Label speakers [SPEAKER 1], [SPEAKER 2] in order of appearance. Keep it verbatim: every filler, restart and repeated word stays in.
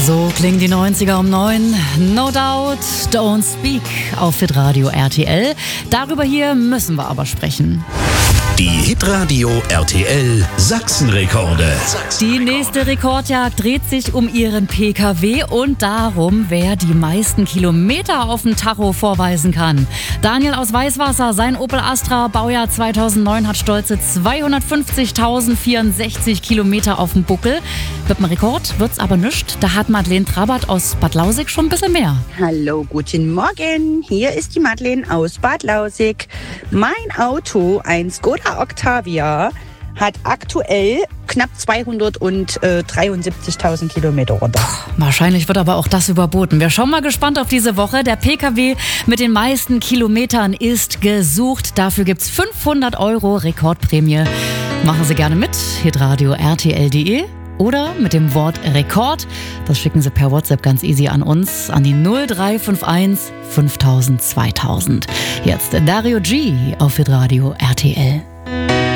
[SPEAKER 1] So klingen die neunziger um neun. No Doubt, Don't Speak auf Hitradio R T L. Darüber hier müssen wir aber sprechen.
[SPEAKER 2] Die Hitradio R T L Sachsenrekorde.
[SPEAKER 1] Die nächste Rekordjagd dreht sich um ihren P K W und darum, wer die meisten Kilometer auf dem Tacho vorweisen kann. Daniel aus Weißwasser, sein Opel Astra, Baujahr zweitausendneun, hat stolze zweihundertfünfzigtausendvierundsechzig Kilometer auf dem Buckel. Mit dem Rekord wird's aber nischt. Da hat Madeleine Trabert aus Bad Lausick schon ein bisschen mehr.
[SPEAKER 3] Hallo, guten Morgen. Hier ist die Madeleine aus Bad Lausick. Mein Auto, ein Skoda Octavia, hat aktuell knapp zweihundertdreiundsiebzigtausend Kilometer runter.
[SPEAKER 1] Wahrscheinlich wird aber auch das überboten. Wir schauen mal gespannt auf diese Woche. Der P K W mit den meisten Kilometern ist gesucht. Dafür gibt's fünfhundert Euro Rekordprämie. Machen Sie gerne mit. hitradio R T L punkt de oder mit dem Wort Rekord. Das schicken Sie per WhatsApp ganz easy an uns, an die null drei fünf eins fünftausend zweitausend. Jetzt Dario G auf Hitradio R T L.